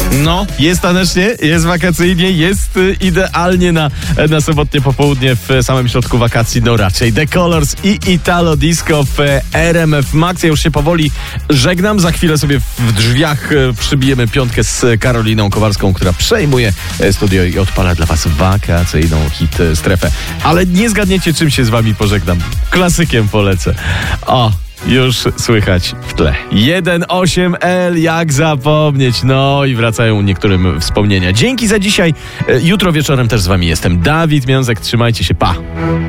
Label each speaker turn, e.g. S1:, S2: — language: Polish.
S1: No, jest tanecznie, jest wakacyjnie, jest idealnie na sobotnie popołudnie w samym środku wakacji. No raczej The Colors i Italo Disco w RMF Max. Ja już się powoli żegnam. Za chwilę sobie w drzwiach przybijemy piątkę z Karoliną Kowarską, która przejmuje studio i odpala dla was wakacyjną hit strefę. Ale nie zgadniecie, czym się z wami pożegnam. Klasykiem polecę. O, już słychać w tle. 1.8L, jak zapomnieć. No i wracają niektórym wspomnienia. Dzięki za dzisiaj. Jutro wieczorem też z wami jestem. Dawid Miązek, trzymajcie się, pa.